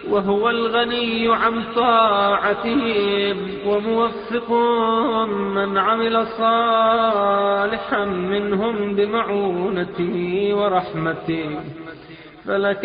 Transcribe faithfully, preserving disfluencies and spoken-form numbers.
وهو الغني عن طاعتهم، وموفق من عمل صالحا منهم بمعونته ورحمته. فلك